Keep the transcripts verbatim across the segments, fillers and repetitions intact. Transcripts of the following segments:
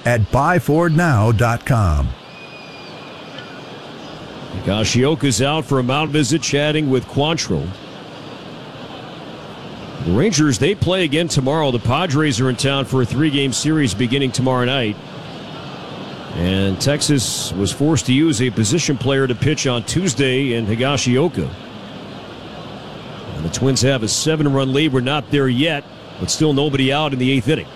at buy ford now dot com. Higashioka's out for a mound visit, chatting with Quantrill. The Rangers, they play again tomorrow. The Padres are in town for a three-game series beginning tomorrow night. And Texas was forced to use a position player to pitch on Tuesday in Higashioka. And the Twins have a seven-run lead. We're not there yet, but still nobody out in the eighth inning.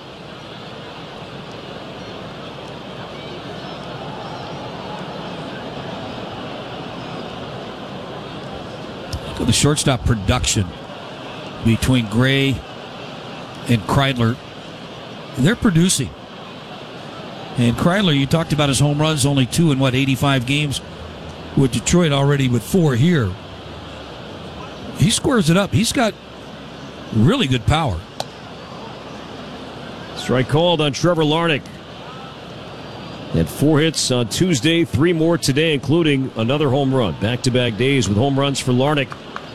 Look at the shortstop production between Gray and Kreidler. They're producing. And Kreidler, you talked about his home runs, only two in, what, eighty-five games, with Detroit already with four here. He squares it up. He's got really good power. Strike called on Trevor Larnach. Had four hits on Tuesday, three more today, including another home run. Back-to-back days with home runs for Larnach.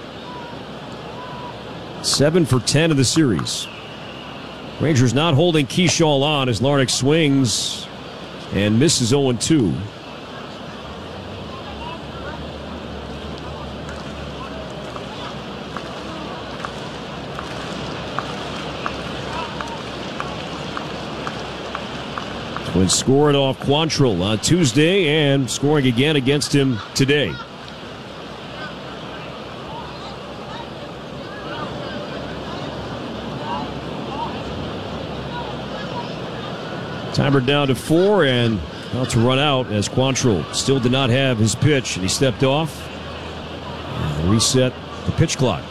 Seven for ten of the series. Rangers not holding Keyshaw on as Larnach swings and misses oh and two. Twins scored off Quantrill on Tuesday and scoring again against him today. Timer down to four and about to run out as Quantrill still did not have his pitch, and he stepped off and reset the pitch clock.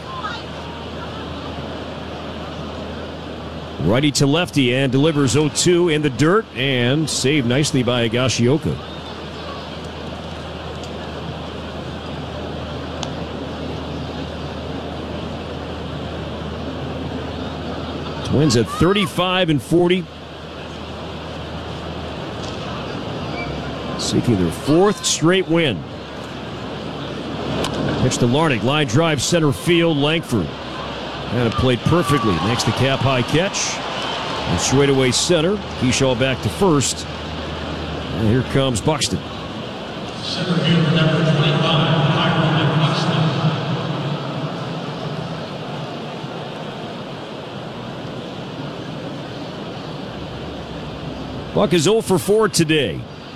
Righty to lefty and delivers oh two in the dirt and saved nicely by Higashioka. Twins at thirty-five and forty. Seeking their fourth straight win. Pitch to Larnach, line drive center field, Langford. And it played perfectly. Makes the cap high catch. And straightaway center. Keyshaw back to first. And here comes Buxton. Center fielder number twenty-five, Tyrone Buxton. Buck is oh for four today.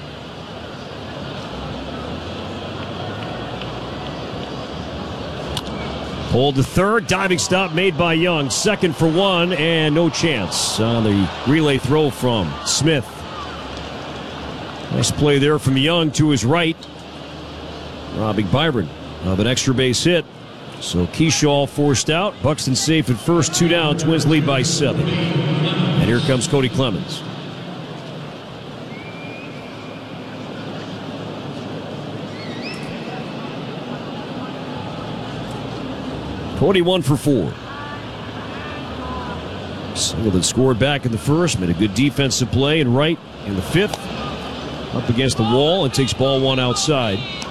Pulled to third. Diving stop made by Young. Second for one, and no chance on the relay throw from Smith. Nice play there from Young to his right. Robbing Byron of an extra base hit. So Keyshaw forced out. Buxton safe at first. Two down. Twins lead by seven. And here comes Cody Clemens. twenty-one for four. Singleton scored back in the first, made a good defensive play and right in the fifth. Up against the wall and takes ball one outside.